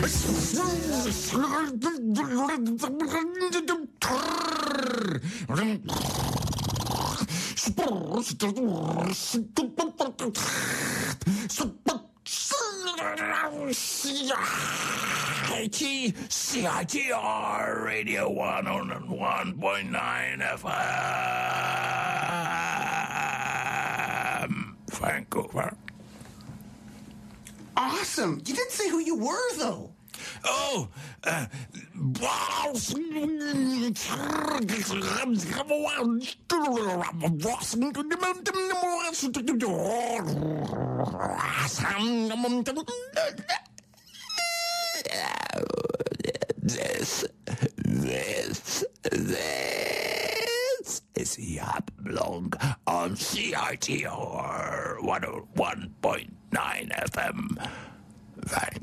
CITR Radio 101.9 FM, Vancouver. Awesome. You didn't say who you were, though. Oh, This is Yacht Blog on CITR 101.9 FM,